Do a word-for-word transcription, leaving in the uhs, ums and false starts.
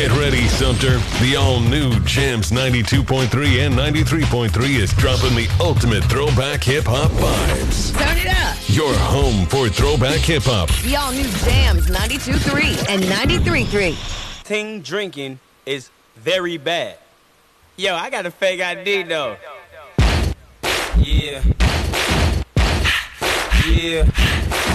Get ready, Sumter. The all-new Jams ninety-two point three and ninety-three point three is dropping the ultimate throwback hip-hop vibes. Turn it up. Your home for throwback hip-hop. The all-new Jams ninety-two point three and ninety-three point three. Ting drinking is very bad. Yo, I got a fake I D, though. Yeah. Yeah.